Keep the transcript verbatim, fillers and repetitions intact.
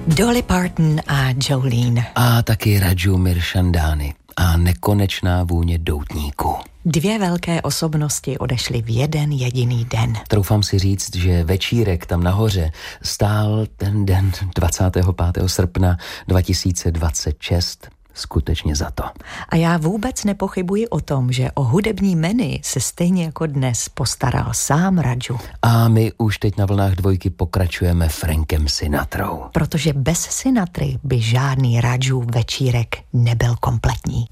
Dolly Parton a Jolene. A taky Raju Mirchandani a nekonečná vůně doutníku. Dvě velké osobnosti odešly v jeden jediný den. Troufám si říct, že večírek tam nahoře stál ten den dvacátého pátého srpna dva tisíce dvacet šest skutečně za to. A já vůbec nepochybuji o tom, že o hudební menu se stejně jako dnes postaral sám Raju. A my už teď na vlnách dvojky pokračujeme Frankem Sinatrou. Protože bez Sinatry by žádný Raju večírek nebyl kompletní.